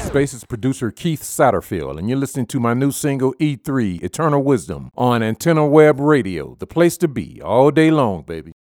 Space is producer Keith Satterfield, and you're listening to my new single E3, Eternal Wisdom, on Antenna Web Radio, the place to be all day long, baby.